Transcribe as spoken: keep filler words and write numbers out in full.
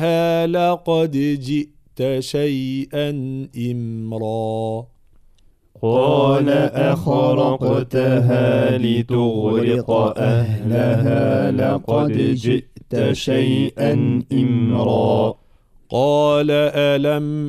لقد جئت شيئا إمرا قال أخرقتها لتغرق أهلها لقد جئت شيئا إمرا قال ألم